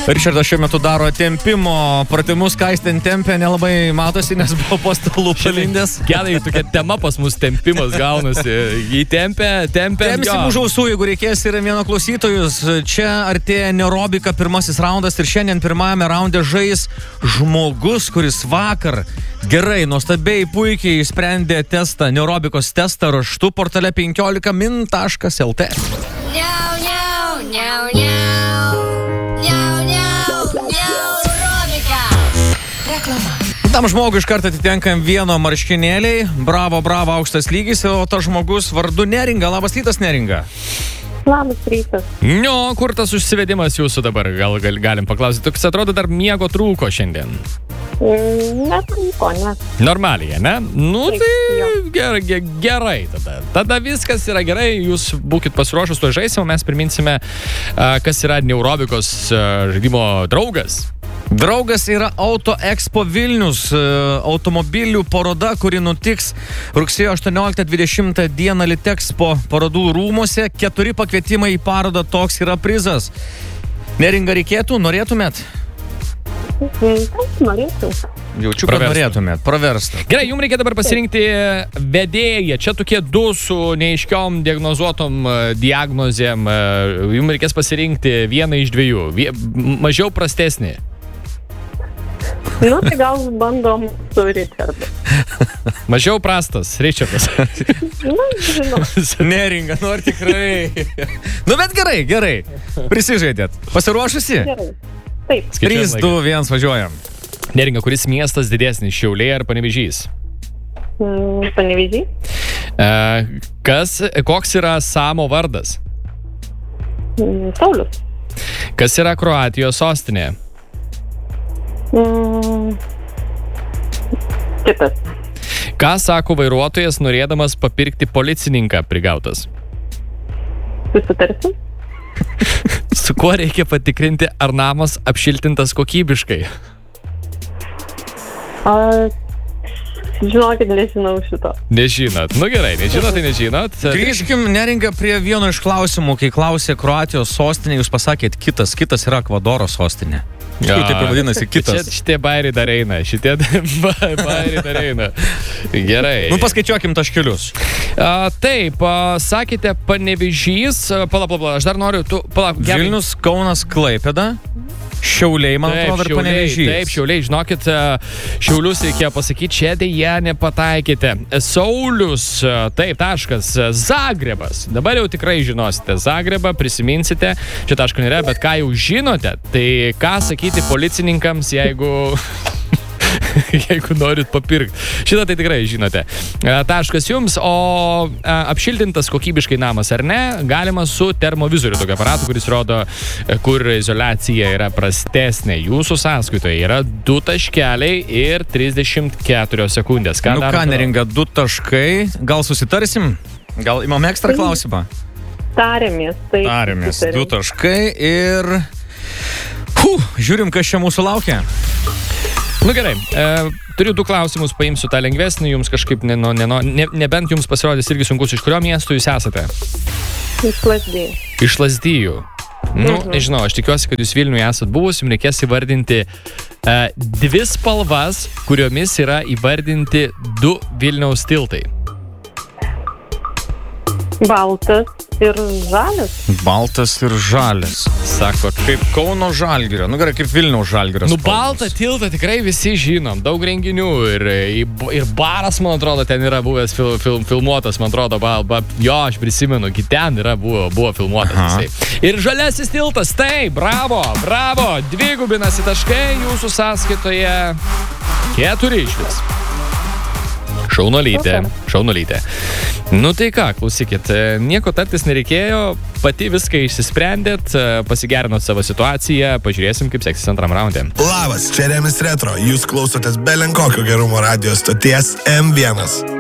Ričardas šiuo metu daro tempimo pratimus, ką jis ten tempė, nelabai matosi, nes buvo po stalų palindęs. Gedai, tokia tema pas mus tempimas gaunasi. Jį tempia. Temsim už ausų, jeigu reikės, yra vieno klausytojus. Čia artėja neurobika pirmasis raundas ir šiandien pirmajame raunde žais žmogus, kuris vakar gerai, nuostabiai, puikiai išsprendė testą, neurobikos testą raštu portale 15min.lt. Tam žmogui iš karto atitenkam vieno marškinėliai. Bravo, aukštas lygis. O tas žmogus vardu Neringa. Labas rytas, Neringa. Labas rytas. Kur tas užsivedimas jūsų dabar? Gal galim paklausyti. Toks atrodo, dar miego trūko šiandien. Netrūko, ne. Normaliai, ne? Tai gerai tada. Tada viskas yra gerai. Jūs būkit pasiruošus to žaisimo. Mes priminsime, kas yra neurobikos žaidimo draugas. Draugas yra Auto Expo Vilnius, automobilių paroda, kuri nutiks rugsėjo 18-20 dieną Litexpo parodų rūmose. 4 pakvietimai į parodą, toks yra prizas. Neringa, reikėtų? Norėtumėt? Norėtų. Jaučiu, kad norėtumėt. Praversta. Gerai, jums reikia dabar pasirinkti vedėją. Čia tokie 2 su neaiškiom diagnozuotom diagnozėm. Jums reikės pasirinkti vieną iš 2. Mažiau prastesnį. Tai gal bandom su Ričardu. Mažiau prastas, Ričardas. Žinau. Neringa, nori tikrai. Bet gerai. Prisižaidėt. Pasiruošusi? Gerai. Taip. 3, 2, 1, važiuojam. Neringa, kuris miestas didesnis, Šiauliai ar Panevėžys? Panevėžys. Koks yra Samo vardas? Saulius. Kas yra Kroatijos sostinė? Kitas. Ką sako vairuotojas, norėdamas papirkti policininką prigautas? Susitarsim. Su kuo reikia patikrinti, ar namas apšiltintas kokybiškai? Žinokit, nežinau šito. Nežinot. Gerai, nežinot, tai nežinot. Grįžkim, Neringa, prie vieno iš klausimų, kai klausė Kroatijos sostinė, jūs pasakėt kitas yra Ekvadoro sostinė. Taip ir vadinasi kitas. Šitie bairiai dar eina. Gerai. Paskaičiuokim taškelius. Taip, sakėte Panevėžys. Pala, aš dar noriu... Vilnius, Kaunas, Klaipėda. Šiauliai, man atrodo, ir Panevėžys. Taip, Šiauliai, žinokit, Šiaulius reikėjo pasakyti, čia dėja nepataikėte. Saulius, taip, taškas, Zagrebas. Dabar jau tikrai žinosite Zagrebą, prisiminsite, čia taško nėra, bet ką jau žinote, tai ką sakyti policininkams, jeigu norit papirkti. Šitą tai tikrai žinote. Taškas jums, o apšiltintas kokybiškai namas ar ne, galima su termovizoriu tokio aparatu, kuris rodo, kur izoliacija yra prastesnė. Jūsų sąskaitoje yra 2 taškeliai ir 34 sekundės. Ką Neringa, 2 taškai. Gal susitarsim? Gal imam ekstra klausimą? Tarėmės. 2 taškai ir... Žiūrim, kas čia mūsų laukia. Gerai, turiu 2 klausimus, paimsiu tą lengvesnį, jums kažkaip, nebent jums pasirodys irgi sunkus, iš kurio miesto jūs esate? Iš Lazdijų. Iš Lazdijų. Nežinau, aš tikiuosi, kad jūs Vilniuje esat buvus, jums reikės įvardinti 2 spalvas, kuriomis yra įvardinti 2 Vilniaus tiltai. Baltas ir žalias. Baltas ir žalias. Sako, kaip Kauno Žalgirio. Gerai, kaip Vilniaus Žalgirio. Baltą tiltą tikrai visi žinom. Daug renginių ir baras, man atrodo, ten yra buvęs filmuotas, man atrodo, jo, aš prisimenu, ten yra buvo filmuotas. Ir žaliasis tiltas, tai, bravo, 2 taškai jūsų sąskaitoje, 4 išvis. Šaunuolytė. Tai ką, klausykit, nieko tartis nereikėjo, pati viską išsisprendėt, pasigerinot savo situaciją, pažiūrėsim, kaip seksis antram raunde. Labas, čia Remis Retro, jūs klausotės belenkokio gerumo radijos stoties M1.